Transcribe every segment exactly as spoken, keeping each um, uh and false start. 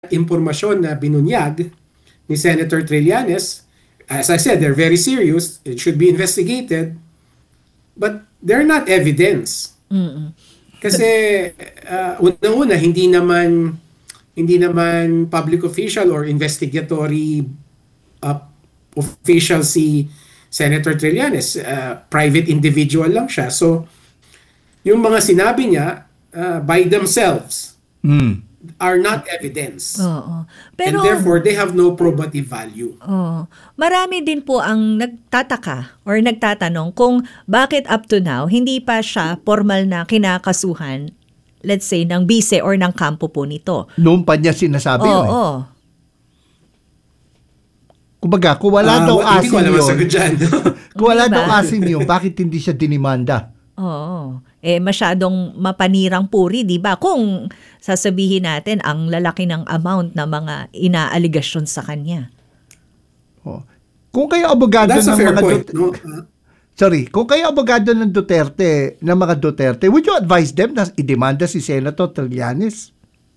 impormasyon na binunyag ni Senator Trillanes, as I said, they're very serious. It should be investigated. But they're not evidence. Mm-mm. Kasi uh, unang-una, hindi naman hindi naman public official or investigatory uh, official si Senator Trillanes. Uh, private individual lang siya. So, yung mga sinabi niya uh, by themselves Mm. are not evidence. Oo. Pero and therefore, they have no probative value. oh, marami din po ang nagtataka or nagtatanong kung bakit up to now hindi pa siya formal na kinakasuhan, let's say, ng bise or ng kampo po nito. Noon pa niya sinasabi Oo. yun eh. oo. Kumbaga, kung wala Ah, daw wa- hindi ko asim alam ang yun, sagot dyan. kung wala Hindi daw ba? asim yun, bakit hindi siya dinimanda? Oo. Eh, masyadong mapanirang puri, di ba? Kung sasabihin natin ang lalaki ng amount na mga inaaligasyon sa kanya. Oh. Kung kayo abogado That's a ng fair mga point. Dut- No? Uh, Sorry, kung kayo abogado ng Duterte, ng mga Duterte, would you advise them na idemanda si Senator Trillanes?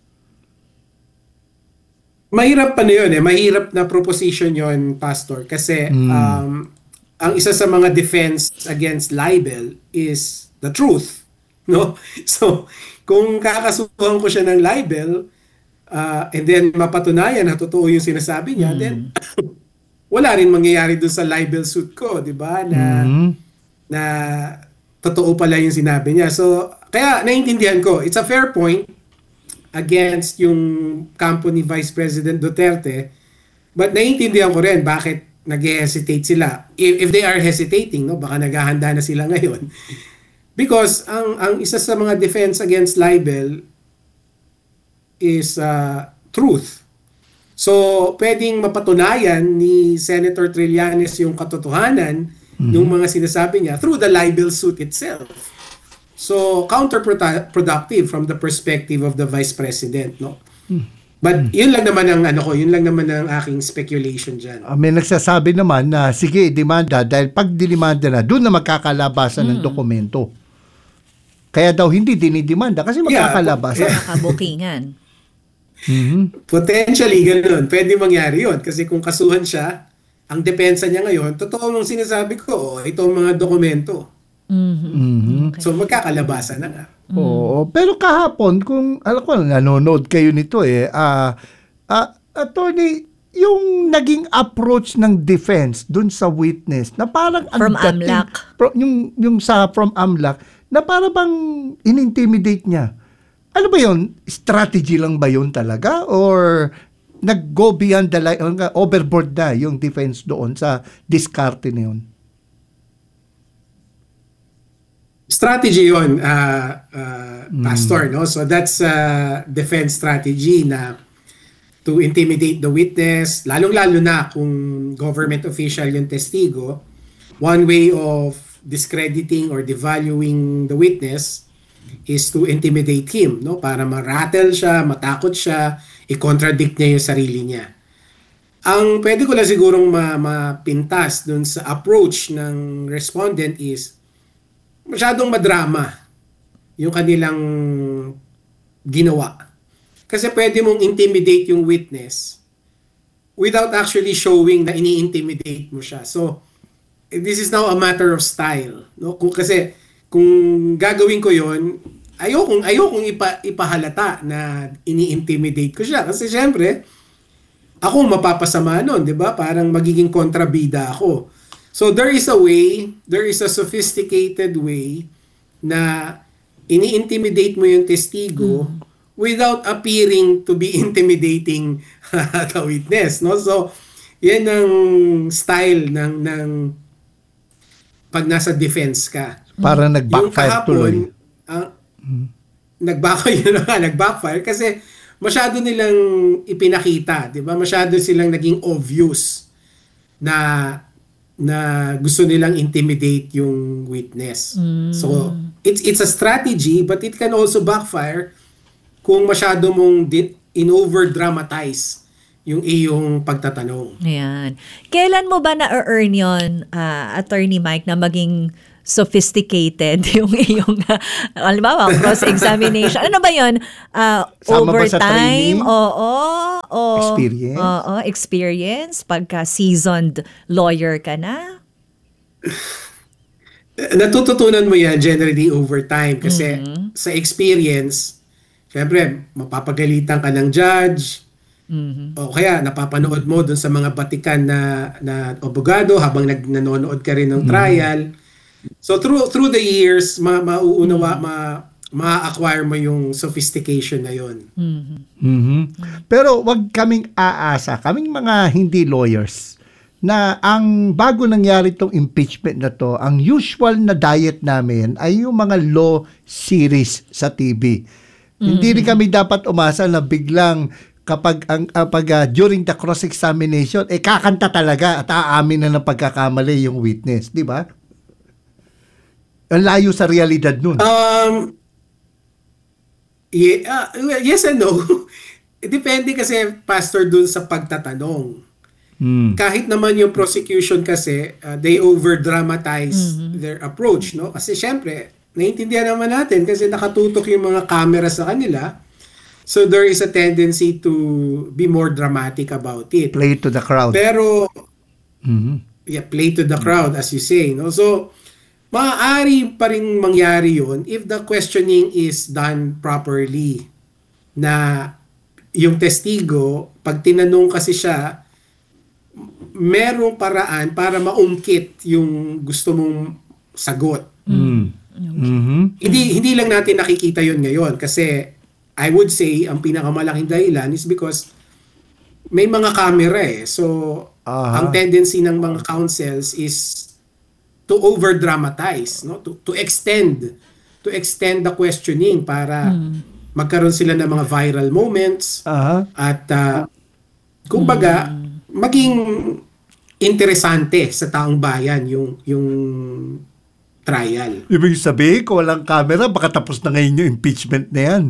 mahirap pa na yun eh. Mahirap na proposition yon, Pastor. Kasi um, ang isa sa mga defense against libel is the truth. No? So, kung kakasuhan ko siya ng libel, uh, and then mapatunayan na totoo yung sinasabi niya, then wala rin mangyayari doon sa libel suit ko, di ba? Na, Mhm. na totoo pala yung sinabi niya. So, kaya naiintindihan ko, it's a fair point against yung kampo ni Vice President Duterte, but naiintindihan ko rin bakit nag-hesitate sila. If, if they are hesitating, no, baka naghahanda na sila ngayon. Because ang ang isa sa mga defense against libel is uh, truth. So, pwedeng mapatunayan ni Senator Trillanes yung katotohanan ng mga sinasabi niya through the libel suit itself. So, counterproductive from the perspective of the Vice President, no? But yun lang naman ang ano ko, yun lang naman ang aking speculation diyan. Ah, may nagsasabi naman na sige, demanda dahil pag dinimanda na, doon na magkakalabasan ng dokumento. Kaya daw hindi dinidemanda kasi Yeah, magkakalabasan. yeah. Nakabukingan. Mhm. Potentially ganun, pwede mangyari yun kasi kung kasuhan siya, ang depensa niya ngayon, totoo nung sinasabi ko, oh, itong mga dokumento. Mhm. So magkakalabasan na nga. Oo, pero kahapon kung alam ko nanonood kayo nito eh, ah ah, attorney, yung naging approach ng defense dun sa witness na parang ang From dating- AMLAC. pro- yung yung sa from AMLAC na para bang inintimidate niya. Ano ba yun? Strategy lang ba yun talaga? Or nag-go beyond the line, or overboard na yung defense doon sa diskarte na yun? Strategy yun, uh, uh, Pastor, no? So that's uh, defense strategy na to intimidate the witness, lalong-lalo na kung government official yung testigo. One way of discrediting or devaluing the witness is to intimidate him, no? Para ma-rattle siya, matakot siya, i-contradict niya yung sarili niya. Ang pwede ko lang sigurong ma- mapintas dun sa approach ng respondent is masyadong madrama yung kanilang ginawa. Kasi pwede mong intimidate yung witness without actually showing na ini-intimidate mo siya. So, this is now a matter of style. No? Kung, kasi kung gagawin ko yon, ayokong, ayokong ipa, ipahalata na ini-intimidate ko siya. Kasi syempre, ako mapapasama nun, di ba? Parang magiging kontrabida ako. So there is a way, there is a sophisticated way na ini-intimidate mo yung testigo without appearing to be intimidating the witness, no? So yan ang style ng ng pag nasa defense ka. Para Yung nag-backfire tuloy. kahapon, ang nag-backfire yun na nga, nag-backfire kasi masyado nilang ipinakita, 'di ba? Masyado silang naging obvious na na gusto nilang intimidate yung witness. So, it's it's a strategy but it can also backfire kung masyado mong di- in-over-dramatize yung iyong pagtatanong. Ayan. Kailan mo ba na-earn yon, ah, Attorney Mike, na maging sophisticated yung iyong, uh, halimbawa, cross-examination. Ano ba yun? Uh, Sama ba sa overtime? training? Oo. O, Experience? Oo, experience. Pagka seasoned lawyer ka na. Natututunan mo yan generally over time kasi sa experience, syempre, mapapagalitan ka ng judge, Mhm. o kaya napapanood mo dun sa mga batikan na na abogado habang nag nanonood ka rin ng trial. So through through the years, ma mauunawa, ma ma-acquire mo yung sophistication na yon. Mhm. Pero wag kaming aasa, kaming mga hindi lawyers, na ang bago nangyari tong impeachment na to, ang usual na diet namin ay yung mga law series sa T V. Hindi rin kami dapat umasa na biglang kapag ang uh, pag uh, during the cross examination eh kakanta talaga at aamin na ng pagkakamali yung witness, di ba? Ang layo sa realidad nun. Um yeah, uh, yes and no. Depende kasi, Pastor, dun sa pagtatanong. Hmm. Kahit naman yung prosecution kasi, uh, they over-dramatize their approach, no? Kasi syempre, naiintindihan naman natin kasi nakatutok yung mga camera sa kanila. So there is a tendency to be more dramatic about it. Play to the crowd. Pero, Mhm. yeah, play to the crowd, as you say, no? So, maaari pa rin mangyari yun if the questioning is done properly. Na yung testigo, pag tinanong kasi siya, merong paraan para maungkit yung gusto mong sagot. Mm. Mhm. Hindi hindi lang natin nakikita yun ngayon kasi I would say ang pinakamalaking dahilan is because may mga camera eh. So, Aha. ang tendency ng mga counsels is to over-dramatize, no? To, to extend, to extend the questioning para magkaroon sila ng mga viral moments Aha. at uh, kumbaga maging interesante sa taong bayan yung yung trial. Ibig sabihin, kung walang camera, baka tapos na ngayon yung impeachment na yan.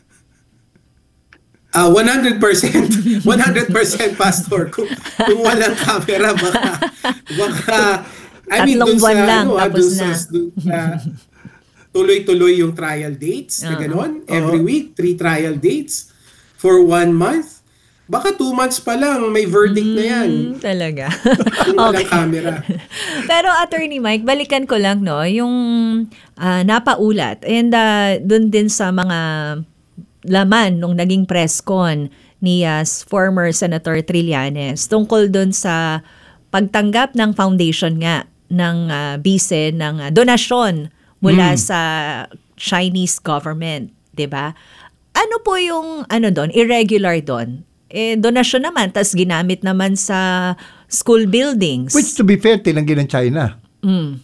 Ah, one hundred percent one hundred percent Pastor, kung, kung walang camera baka baka I mean Tatlong dun sa buwan lang, ano, ah, tapos dun sa, na. dun sa tuloy-tuloy yung trial dates na Oo. gano'n, every week three trial dates for one month. Baka two months pa lang may verdict na yan Hmm, talaga. kung walang camera. Pero Attorney Mike, balikan ko lang no, yung ah, napaulat and uh, doon din sa mga laman nung naging press con ni uh, former Senator Trillanes tungkol doon sa pagtanggap ng foundation nga ng uh, bise ng uh, donasyon mula sa Chinese government, 'di ba? Ano po yung ano doon, irregular doon? Eh donasyon naman tas ginamit naman sa school buildings. Which to be fair, tinanggi ng China. Mm.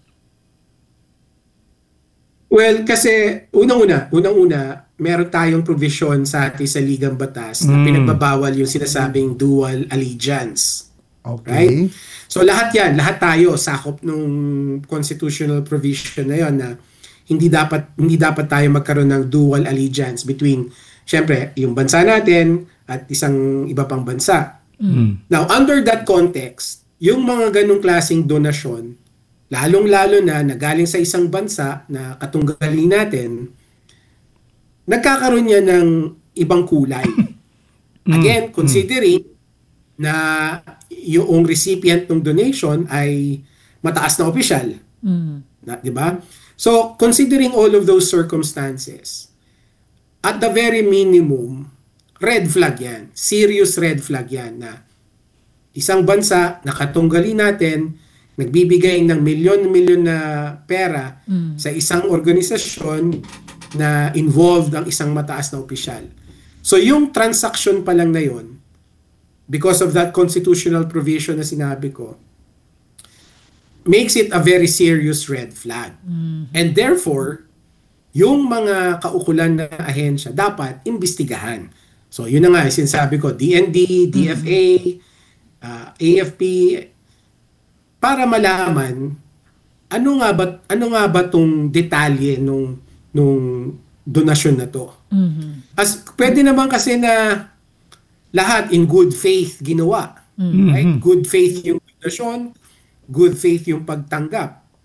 Well, kasi unang-una, unang-una, meron tayong provision sa ating sa Ligang Batas na Mm. pinagbabawal yung sinasabing dual allegiance. Okay. Right? So lahat yan, lahat tayo sakop nung constitutional provision na yon na hindi dapat hindi dapat tayo magkaroon ng dual allegiance between syempre yung bansa natin at isang iba pang bansa. Mm. Now, under that context, yung mga ganong klaseng donasyon, lalong-lalo na nagaling sa isang bansa na katunggali natin, nagkakaroon niya ng ibang kulay. Again, considering na yung recipient ng donation ay mataas na opisyal. Mm. Na, di ba? So, considering all of those circumstances, at the very minimum, red flag yan. Serious red flag yan na isang bansa na katunggali natin, nagbibigay ng milyon-milyon na pera Mm. sa isang organisasyon na involved ang isang mataas na opisyal. So yung transaction pa lang na yon, because of that constitutional provision na sinabi ko, makes it a very serious red flag. And therefore, yung mga kaukulan na ahensya dapat imbestigahan. So yun na nga, sinasabi ko, D N D, D F A, uh, A F P, para malaman ano nga ba ano nga ba tong detalye nung nung donasyon na to. Mhm. As pwede naman kasi na lahat in good faith ginawa. Right? Good faith yung donasyon, good faith yung pagtanggap.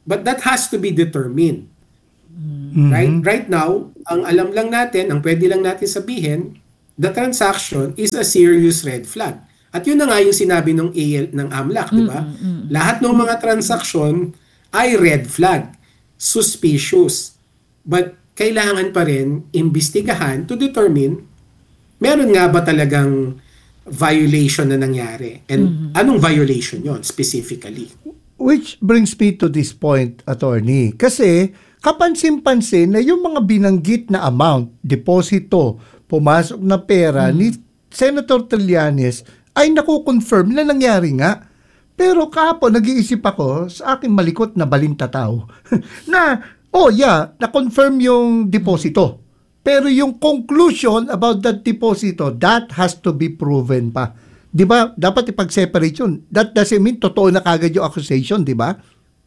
But that has to be determined. Mhm. Right? Right now, ang alam lang natin, ang pwede lang natin sabihin, the transaction is a serious red flag. At yun na nga yung sinabi ng A L ng AMLAC, di ba? Lahat ng mga transaction ay red flag, suspicious. But kailangan pa rin imbestigahan to determine meron nga ba talagang violation na nangyari. And anong violation yon specifically? Which brings me to this point, attorney. Kasi kapansin-pansin na yung mga binanggit na amount, deposito, pumasok na pera Mm. ni Senator Trillanes ay nakukonfirm na nangyari nga. Pero kahapon nag-iisip ako sa aking malikot na balintataw na, oh yeah, na-confirm yung deposito. Pero yung conclusion about that deposito, that has to be proven pa. Di ba? Dapat ipag-separate yun. That doesn't mean totoo na kagad yung accusation, di ba?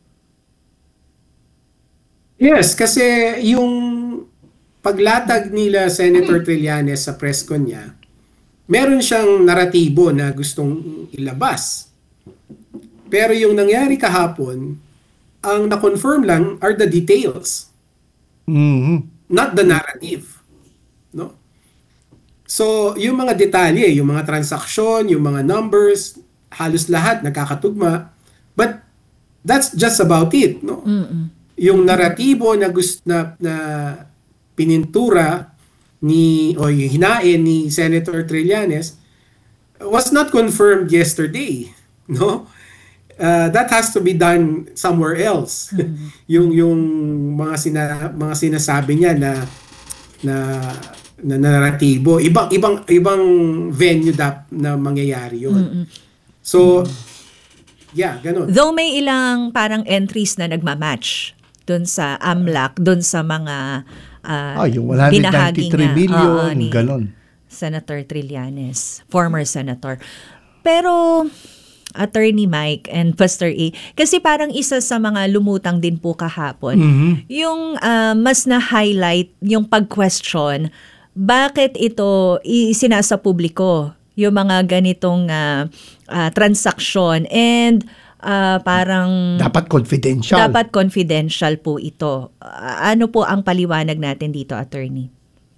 Yes, kasi yung paglatag nila Senator Trillanes sa press con niya, meron siyang naratibo na gustong ilabas. Pero yung nangyari kahapon, ang na-confirm lang are the details, Mhm. not the narrative. No? So, yung mga detalye, yung mga transaksyon, yung mga numbers, halos lahat nagkakatugma. But that's just about it, no? Yung naratibo na gusto na, na pinintura ni o yung hinain ni Senator Trillanes was not confirmed yesterday, no? Uh, that has to be done somewhere else. yung yung mga sina, mga sinasabi niya na na na naratibo, ibang ibang ibang venue dap na mangyayari yun. So yeah, ganun. Though may ilang parang entries na nagmamatch doon sa AMLAC, doon sa mga ah, Ah, yung one hundred binahagi ninety-three nga, million, oo, ni ganon. Senator Trillanes, former senator. Pero Attorney Mike and Pastor A, kasi parang isa sa mga lumutang din po kahapon, Mhm. yung ah, mas na-highlight yung pag-question, bakit ito isinasa publiko, yung mga ganitong ah, ah, transaksyon, and ah, parang Dapat confidential. dapat confidential po ito. Ah, ano po ang paliwanag natin dito, Attorney?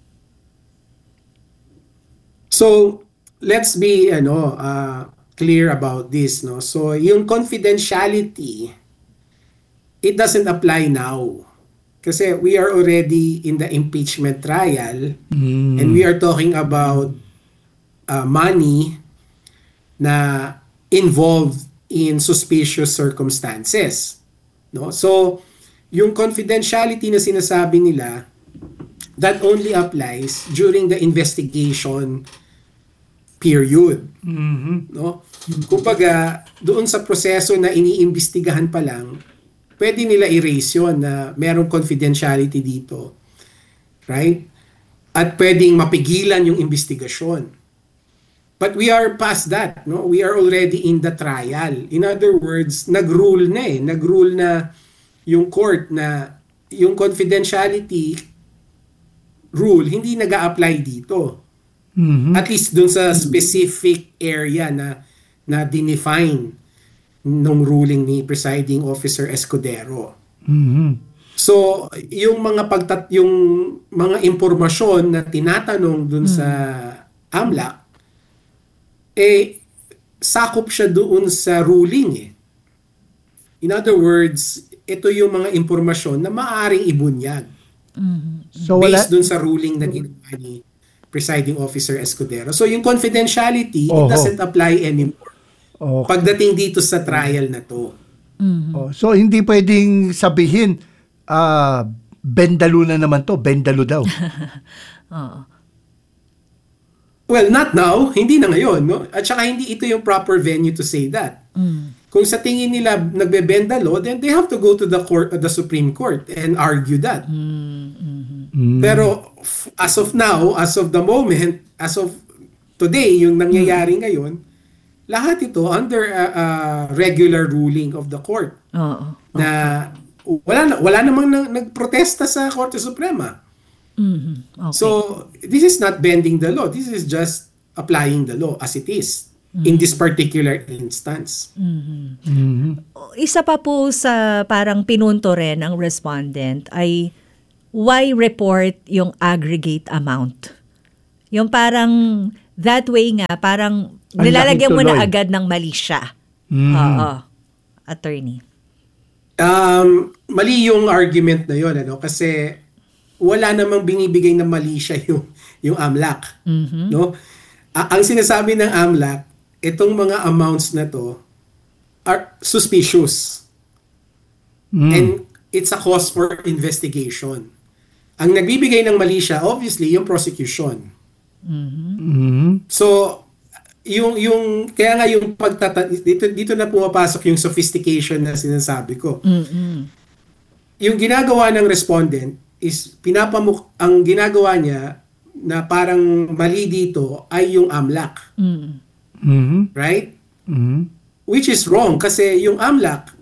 So, let's be ano uh, clear about this, no. So, yung confidentiality, it doesn't apply now. Kasi we are already in the impeachment trial and we are talking about uh, money na involved in suspicious circumstances, no. So, yung confidentiality na sinasabi nila, that only applies during the investigation period. Mhm. No? Kumbaga, doon sa proseso na iniimbestigahan pa lang, pwede nila erase yun na merong confidentiality dito. Right? At pwedeng mapigilan yung investigasyon. But we are past that. No? We are already in the trial. In other words, nag-rule na eh. Nag-rule na yung court na yung confidentiality rule hindi nag-a-apply dito. Mhm. At least dun sa specific area na na dinefine nung ruling ni Presiding Officer Escudero. Mhm. So, yung mga pagtat yung mga impormasyon na tinatanong dun sa AMLAC, eh, sakop siya doon sa ruling eh. In other words, ito yung mga impormasyon na maaaring ibunyag So wala, based dun sa ruling na ginawa ni Presiding Officer Escudero. So, yung confidentiality, Oho. it doesn't apply anymore. okay. Pagdating dito sa trial na to. Oh, so hindi pwedeng sabihin, ah, bendalo na naman to, bendalo daw. Oo. Well, not now. Hindi na ngayon. No? At saka hindi ito yung proper venue to say that. Kung sa tingin nila nagbebenda law, then they have to go to the court, the Supreme Court and argue that. Pero f- as of now, as of the moment, as of today, yung nangyayari ngayon, lahat ito under a, a regular ruling of the court. Oo. Na wala na, wala namang nag- nagprotesta sa Korte Suprema. Mhm. Okay. So, this is not bending the law. This is just applying the law as it is. in this particular instance. Isa pa po sa parang pinunto rin ng respondent ay why report yung aggregate amount? Yung parang that way nga, parang Ang nilalagyan mo laking na tuloy. agad ng mali siya. Mm. Oo. Attorney. Um, mali yung argument na yun, ano? Kasi wala namang binibigay na mali siya yung, yung AMLAC. No? A- ang sinasabi ng AMLAC, itong mga amounts na to are suspicious. And it's a cause for investigation. Ang nagbibigay ng mali siya, obviously, yung prosecution. Mhm. So, yung yung kaya nga yung pagtata dito dito na pumapasok yung sophistication na sinasabi ko. Yung ginagawa ng respondent is pinapamuk ang ginagawa niya na parang mali dito ay yung AMLAC, Mhm. right? Mhm. Which is wrong kasi yung AMLAC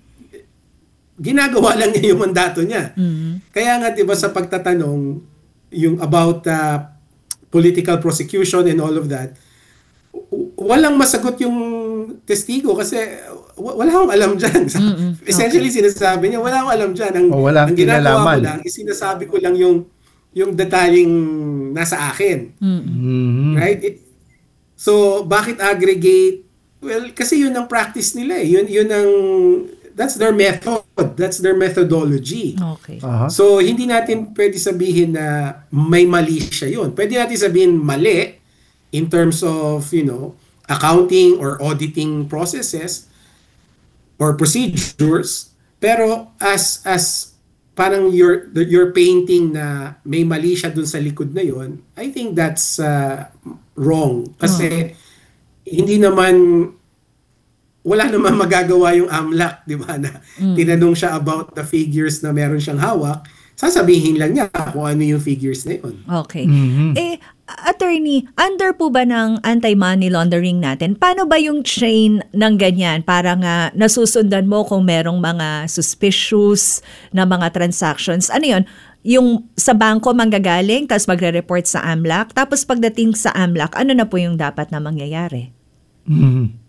ginagawa lang niya yung mandato niya. Kaya nga 'di ba sa pagtatanong yung about uh, political prosecution and all of that, w- walang masagot yung testigo kasi w- wala akong alam dyan. Essentially, sinasabi niya, wala akong alam dyan. Ang, O, walang ang ginagawa ko kinalaman. lang, is sinasabi ko lang yung, yung detalyeng nasa akin. Mhm. Right? It- so, bakit aggregate? Well, kasi yun ang practice nila eh. Yun, yun ang, that's their method. That's their methodology. Okay. Aha. So, hindi natin pwede sabihin na may mali siya yun. Pwede natin sabihin mali in terms of, you know, accounting or auditing processes or procedures. Pero as as parang you're, you're painting na may mali siya dun sa likod na yun, I think that's uh, wrong. Kasi hindi naman wala naman magagawa yung AMLAC, di ba, na tinanong siya about the figures na meron siyang hawak, sasabihin lang niya kung ano yung figures na yun. Okay. Eh, attorney, under po ba ng anti-money laundering natin, paano ba yung chain ng ganyan? Para nga nasusundan mo kung merong mga suspicious na mga transactions. Ano yun? Yung sa bangko manggagaling, tapos magre-report sa AMLAC, tapos pagdating sa AMLAC, ano na po yung dapat na mangyayari? Mhm.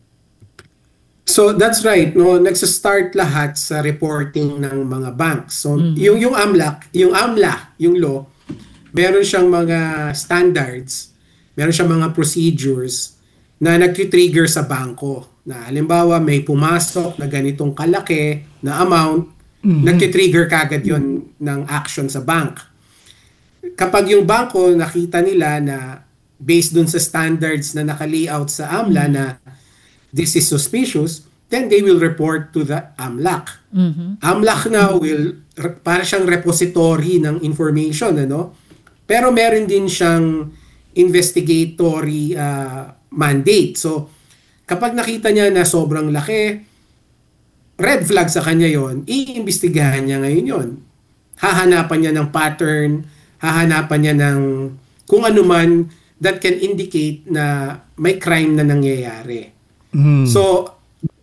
So that's right, no, nagsa-start lahat sa reporting ng mga banks. So yung yung AMLAC, yung AMLA, yung law, meron siyang mga standards, meron siyang mga procedures na nagki-trigger sa bangko. Na halimbawa may pumasok na ganitong kalaki na amount, nagki-trigger kagad 'yon ng action sa bank. Kapag yung bangko nakita nila na based dun sa standards na naka-layout sa AMLA na this is suspicious, then they will report to the AMLAC. AMLAC now will, para siyang repository ng information, ano? Pero meron din siyang investigatory uh, mandate. So, kapag nakita niya na sobrang laki, red flag sa kanya yon, iimbestigahan niya ngayon yon. Hahanapan niya ng pattern, hahanapan niya ng kung ano man that can indicate na may crime na nangyayari. Mhm. So,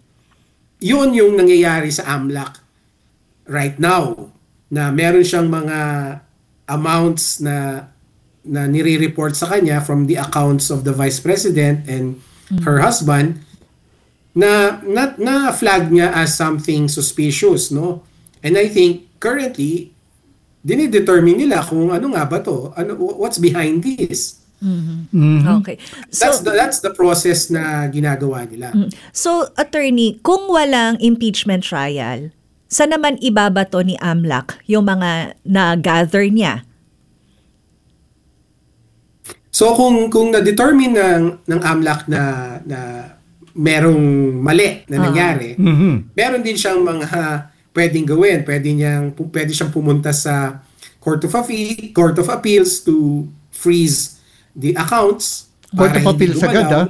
yun yung nangyayari sa AMLAC right now, na meron siyang mga amounts na na nire-report sa kanya from the accounts of the Vice President and her husband na na, na flag niya as something suspicious, no? And I think currently dinidetermine nila kung ano nga ba to, ano, what's behind this. Okay. That's So, the, that's the process na ginagawa nila. so, attorney, kung walang impeachment trial, saan naman ibabato ni AMLAC yung mga na-gather niya? So kung kung na-determine ng ng AMLAC na na merong mali na nangyari, Mhm. meron din siyang mga pwedeng gawin. Pwede niyang pu- pwede siyang pumunta sa Court of Appeal, Court of Appeals to freeze the accounts. Court para of hindi Appeals agad, gumalaw. ah?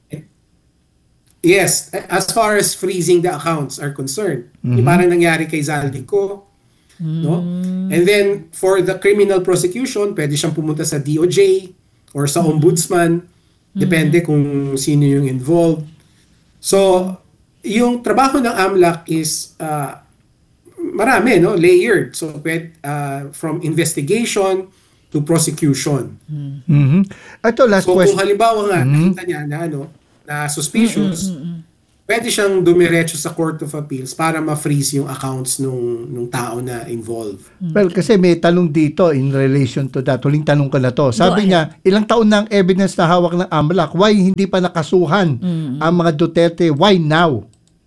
Yes, as far as freezing the accounts are concerned. Yung parang nangyari kay Zaldico, no? And then for the criminal prosecution, pwede siyang pumunta sa D O J or sa ombudsman, depende kung sino yung involved. So, yung trabaho ng AMLAC is uh, marami, no? Layered. So, pwede, uh, from investigation to prosecution. Mhm. Ito, last So, question. kung halimbawa nga, nakita niya na ano, na suspicious, pwede siyang dumiretso sa Court of Appeals para ma-freeze yung accounts nung nung tao na involved. Well, kasi may tanong dito in relation to that. Huling tanong ko na to. Sabi niya, ilang taon na ang evidence na hawak ng AMLAC? Why hindi pa nakasuhan mm-hmm. ang mga Duterte? Why now?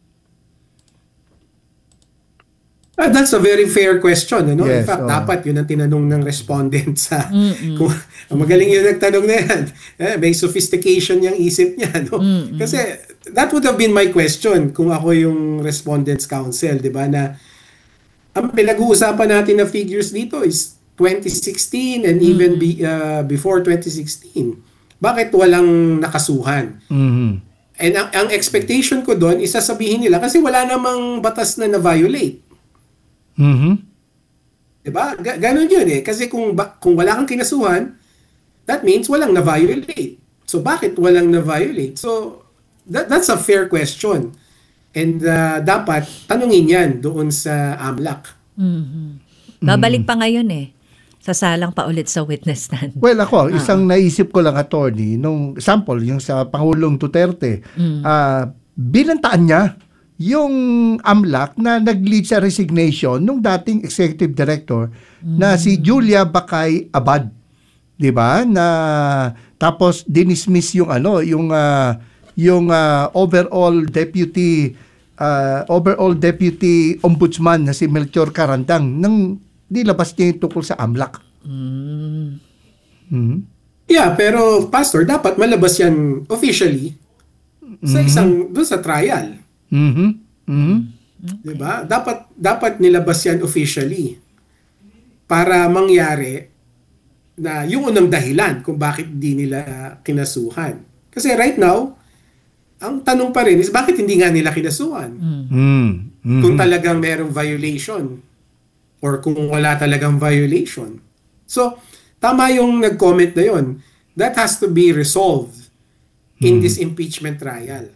Uh, that's a very fair question. Ano? Yes, In fact, oh. dapat yun ang tinanong ng respondent sa... Kung, magaling yun nagtanong na yan. Eh, may sophistication yung isip niya. No? Kasi that would have been my question kung ako yung respondent's counsel. Di ba? Na ang pinag-uusapan natin na figures dito is twenty sixteen and even be, uh, before twenty sixteen. Bakit walang nakasuhan? Mm-hmm. And ang, ang expectation ko doon, isasabihin nila kasi wala namang batas na na-violate. Mm-hmm. Diba? G- ganon yun eh. Kasi kung, ba- kung wala kang kinasuhan, that means walang na-violate. So, bakit walang na-violate? So, that, that's a fair question. And uh, dapat tanungin yan doon sa AMLAC. Mm-hmm. Babalik pa ngayon eh. Sasalang pa ulit sa witness stand. Well, ako, uh-huh. isang naisip ko lang, attorney, nung sample, yung sa Pangulong Duterte, mm. uh, binantaan niya yung AMLAC na nag-lead sa resignation nung dating executive director mm. na si Julia Bacay Abad, 'di ba? Na tapos dinismiss yung ano, yung uh, yung uh, overall deputy uh, overall deputy ombudsman na si Melchor Carandang nang nilabas niya yung tungkol sa AMLAC. Mm. Mm. Yeah, pero pastor, dapat malabas yan officially sa isang doon sa trial. Mhm. Mhm. 'Di ba? Dapat dapat nilabas yan officially para mangyari na yung unang dahilan kung bakit di nila kinasuhan. Kasi right now, ang tanong pa rin is bakit hindi nga nila kinasuhan? Mm. Kung talagang merong violation or kung wala talagang violation. So, tama yung nag-comment na yon. That has to be resolved in this impeachment trial.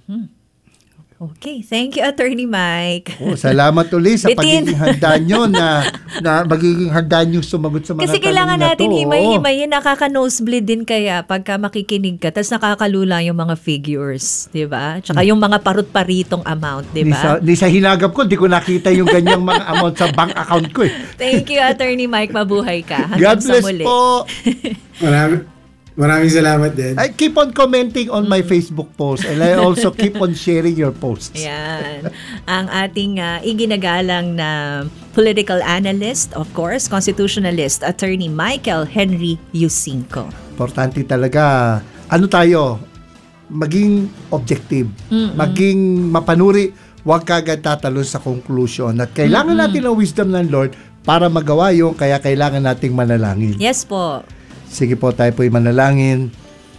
Okay, thank you, Attorney Mike. Oh, salamat ulit sa Bitin. pagiging handa nyo na, na magiging handa nyo sumagot sa mga Kasi kailangan tanong na natin to. himay-himayin, nakaka-nosebleed din kaya pagka makikinig ka, tapos nakakalula yung mga figures, di ba? Tsaka yung mga parut-paritong amount, di Di sa, ba? di sa hinagap ko, di ko nakita yung ganyang mga amount sa bank account ko eh. Thank you, Attorney Mike. Mabuhay ka. Hanggang God bless sa muli. po. Marami, maraming salamat din. I keep on commenting on my Facebook post and I also keep on sharing your posts. Yan. Ang ating uh, iginagalang na political analyst, of course, constitutionalist, Attorney Michael Henry Yusinko. Importante talaga, ano tayo, maging objective, Mm-mm. maging mapanuri, huwag kagad tatalon sa conclusion. At kailangan Mm-mm. natin ang wisdom ng Lord para magawa yung kaya kailangan nating manalangin. Yes po. Sige po, tayo po'y manalangin.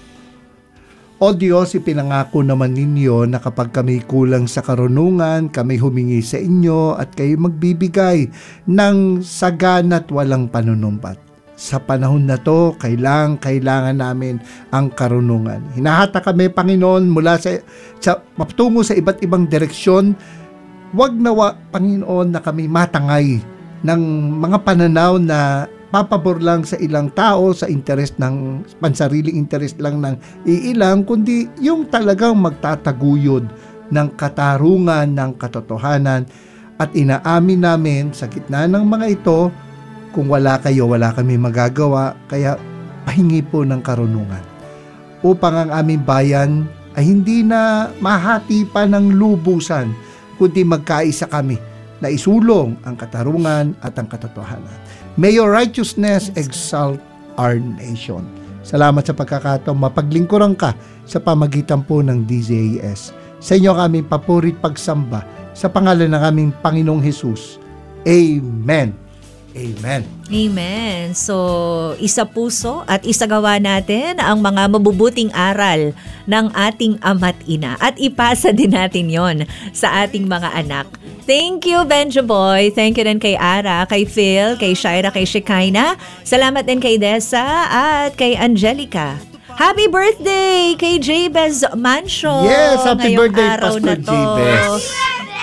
O Diyos, ipinangako naman ninyo na kapag kami kulang sa karunungan, kami humingi sa inyo at kayo magbibigay ng sagana at walang panunumpat. Sa panahon na to, kailangan, kailangan namin ang karunungan. Hinahata kami, Panginoon, mula sa, sa patungo sa iba't ibang direksyon. Huwag nawa, Panginoon, na kami matangay ng mga pananaw na papabor lang sa ilang tao, sa interest ng, pansariling interest lang ng iilang, kundi yung talagang magtataguyod ng katarungan, ng katotohanan. At inaamin namin sa gitna ng mga ito, kung wala kayo, wala kami magagawa, kaya pahingi po ng karunungan. Upang ang aming bayan ay hindi na mahati pa ng lubusan, kundi magkaisa kami na isulong ang katarungan at ang katotohanan. May your righteousness exalt our nation. Salamat sa pagkakataong mapaglingkuran ka sa pamagitan po ng D Z A S. Sa inyo kaming papurit pagsamba sa pangalan ng aming Panginoong Hesus. Amen. Amen. Amen. So, isa puso at isagawa natin ang mga mabubuting aral ng ating ama't ina at ipasa din natin yon sa ating mga anak. Thank you, Benjo Boy. Thank you din kay Ara, kay Phil, kay Shaira, kay Shekinah. Salamat din kay Dessa at kay Angelica. Happy birthday kay Jabez Mancio. Yes, happy ngayong birthday, araw Pastor na to. Jabez.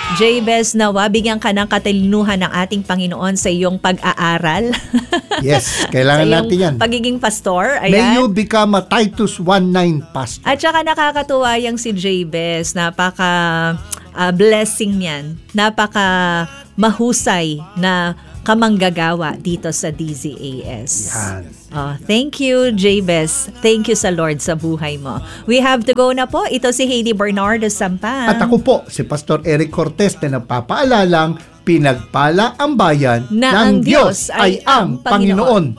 Jabez, nawa, bigyan ka ng katalinuhan ng ating Panginoon sa iyong pag-aaral. Yes, kailangan sa iyong natin yan. pagiging pastor. Ayan. May you become a Titus one nine pastor. At saka nakakatuwa yung si Jabez. Napaka uh, blessing niyan. Napaka mahusay na kamanggagawa dito sa D Z A S. Yan. Oh, thank you, Jabez. Thank you sa Lord sa buhay mo. We have to go na po. Ito si Heidi Bernardo Sampang. At ako po, si Pastor Eric Cortez na nagpapaalalang pinagpala ang bayan Na ng ang Diyos ay ang Panginoon.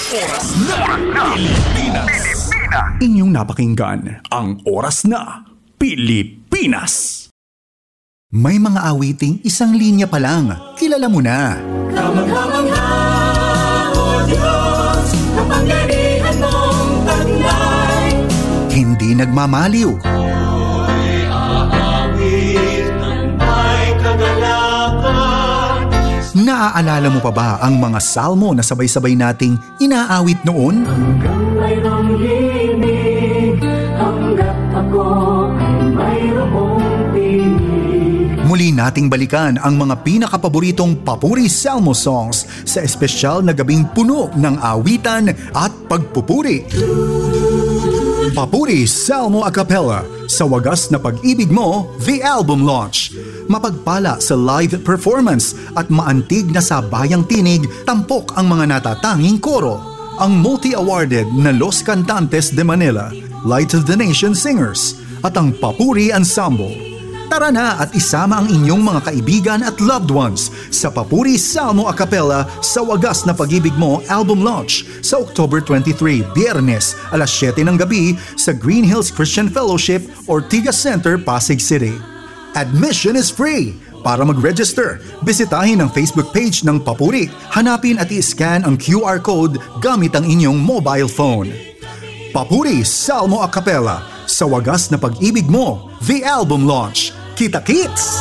Pilipinas. Inyong napakinggan ang Oras na Pilipinas. May mga awiting isang linya pa lang. Kilala mo na. Kamangha-mangha, O Diyos, kapangyarihan mong taglay. Hindi nagmamaliw. Ako'y aawit ng may kagalakan. Naaalala mo pa ba ang mga salmo na sabay-sabay nating inaawit noon? Hanggang mayroong himig, hanggat ako ay mayroong tinig. Muli nating balikan ang mga pinakapaboritong Papuri Salmo songs sa espesyal na gabing puno ng awitan at pagpupuri. Papuri Salmo a Cappella sa wagas na pag-ibig mo, the album launch. Mapagpala sa live performance at maantig na sabayang tinig, tampok ang mga natatanging koro. Ang multi-awarded na Los Cantantes de Manila, Light of the Nation Singers at ang Papuri Ensemble. Tara na at isama ang inyong mga kaibigan at loved ones sa Papuri Salmo a Cappella sa wagas na pag-ibig mo album launch sa October twenty-third, Biyernes, alas siyete ng gabi sa Green Hills Christian Fellowship, Ortigas Center, Pasig City. Admission is free. Para mag-register, bisitahin ang Facebook page ng Papuri. Hanapin at i-scan ang Q R code gamit ang inyong mobile phone. Papuri Salmo a Cappella sa wagas na pag-ibig mo, the album launch. Kita-kits!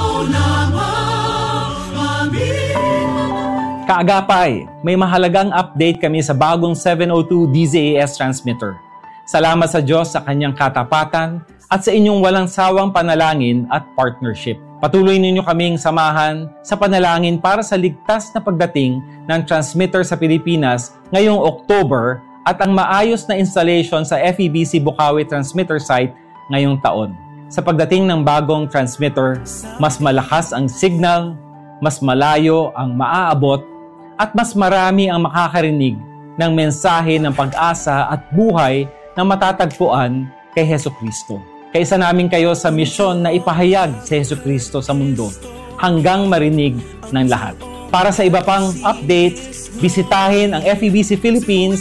Kaagapay, may mahalagang update kami sa bagong seven oh two D Z A S transmitter. Salamat sa Diyos sa kanyang katapatan at sa inyong walang sawang panalangin at partnership. Patuloy ninyo kaming samahan sa panalangin para sa ligtas na pagdating ng transmitter sa Pilipinas ngayong October at ang maayos na installation sa F E B C Bukawi transmitter site ngayong taon. Sa pagdating ng bagong transmitter, mas malakas ang signal, mas malayo ang maaabot, at mas marami ang makakarinig ng mensahe ng pag-asa at buhay na matatagpuan kay Hesukristo. Kaisa namin kayo sa misyon na ipahayag si Hesukristo sa mundo hanggang marinig ng lahat. Para sa iba pang updates, bisitahin ang F E B C Philippines